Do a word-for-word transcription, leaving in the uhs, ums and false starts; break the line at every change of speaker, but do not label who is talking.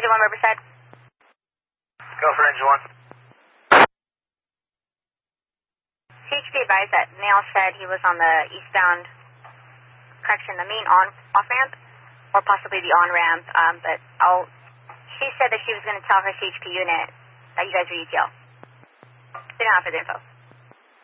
Engine one Riverside.
Go for Engine one.
C H P advised that Nail said he was on the eastbound, correction, the main on off ramp, or possibly the on ramp. Um, but I'll. She said that she was going to tell her C H P unit that you guys are E T L. They don't have further info.